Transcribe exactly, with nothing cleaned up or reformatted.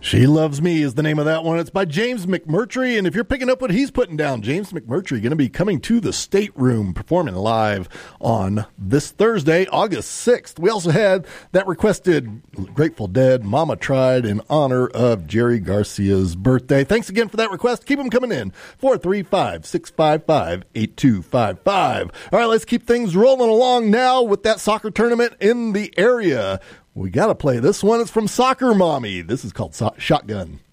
She Loves Me is the name of that one. It's by James McMurtry, and if you're picking up what he's putting down, James McMurtry going to be coming to the State Room, performing live on this Thursday, August sixth. We also had that requested Grateful Dead, Mama Tried, in honor of Jerry Garcia's birthday. Thanks again for that request. Keep them coming in. four three five, six five five, eight two five five. All right, let's keep things rolling along now with that soccer tournament in the area. We got to play this one. It's from Soccer Mommy. This is called so- Shotgun.